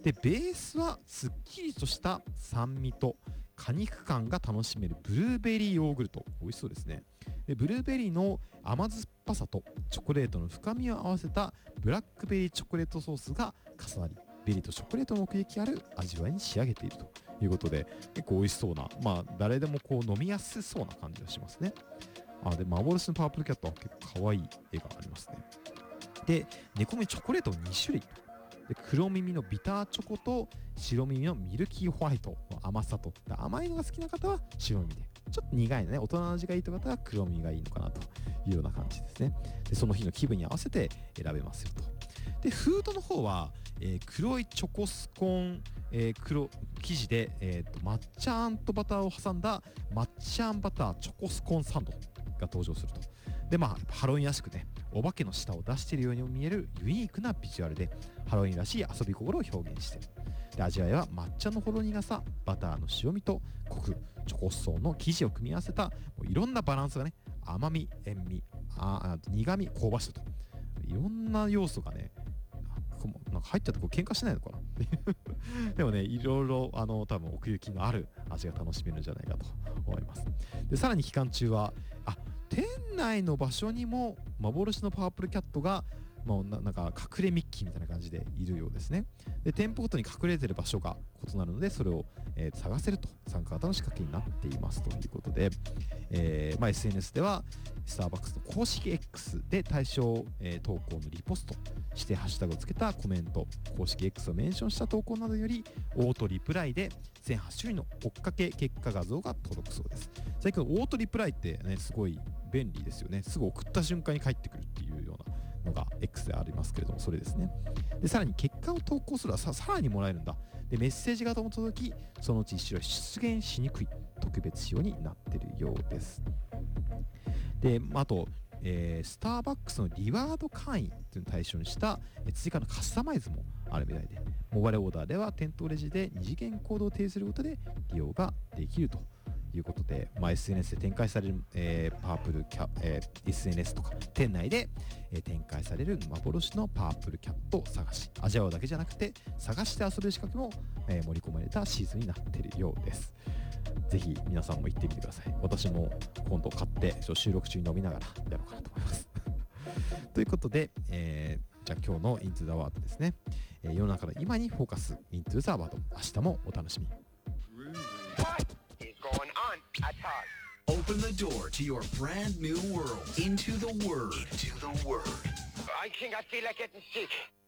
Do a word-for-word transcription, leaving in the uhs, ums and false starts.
でベースはすっきりとした酸味と果肉感が楽しめるブルーベリーヨーグルト、美味しそうですね。でブルーベリーの甘酸っぱさとチョコレートの深みを合わせたブラックベリーチョコレートソースが重なり、ベリーとチョコレートの奥行きある味わいに仕上げているということで、結構美味しそうな、まあ誰でもこう飲みやすそうな感じがしますね。あで幻のパープルキャットは結構可愛い絵がありますね。で猫耳チョコレートに種類と、で黒耳のビターチョコと白耳のミルキーホワイトの甘さと、甘いのが好きな方は白耳で、ちょっと苦いのね、大人の味がいいという方は黒耳がいいのかなというような感じですね。でその日の気分に合わせて選べますよと。でフードの方は、えー、黒いチョコスコーン、えー、黒生地で、えー、と抹茶あんとバターを挟んだ抹茶あんバターチョコスコーンサンドが登場すると。でまあハロウィンらしくね、お化けの舌を出しているようにも見えるユニークなビジュアルでハロウィンらしい遊び心を表現している。で味わいは抹茶のほろ苦さ、バターの塩味とコク、チョコスコーンの生地を組み合わせたもういろんなバランスがね、甘み、塩味、ああ苦み、香ばしさといろんな要素がね、なんか入っちゃってこう喧嘩しないのかなでもね、いろいろあの多分奥行きのある味が楽しめるんじゃないかと思います。でさらに期間中はあ店内の場所にも幻のパープルキャットがもう な, なんか隠れミッキーみたいな感じでいるようですね。で店舗ごとに隠れてる場所が異なるので、それを、えー、探せると参加型の仕掛けになっていますということで、えーまあ、エスエヌエス ではスターバックスの公式 X で対象、えー、投稿のリポストしてハッシュタグをつけたコメント、公式 X をメンションした投稿などよりオートリプライでせんはち種類の追っかけ結果画像が届くそうです。最近オートリプライってね、すごい便利ですよね。すぐ送った瞬間に返ってくるっていうようなのが X でありますけれども、それですね。でさらに結果を投稿するは さ, さらにもらえるんだ。でメッセージ型も届き、そのうち一種類出現しにくい特別仕様になっているようです。であと、えー、スターバックスのリワード会員というのを対象にした、えー、追加のカスタマイズもあるみたいで、モバイルオーダーでは店頭レジで二次元コードを提示することで利用ができるということで、まあ、エスエヌエス で展開される、えー、パープルキャ、えー、エスエヌエス とか店内で、えー、展開される幻のパープルキャットを探し味わうだけじゃなくて探して遊べる仕掛けも、えー、盛り込まれたシーズンになっているようです。ぜひ皆さんも行ってみてください。私も今度買って収録中に飲みながらやろうかなと思いますということで、えー、じゃあ今日の Into the World ですね、えー、世の中の今にフォーカス Into the World、 明日もお楽しみに。 Going on at all. Open the door to your brand new world. Into the Word. Into the Word. I think I feel like getting sick.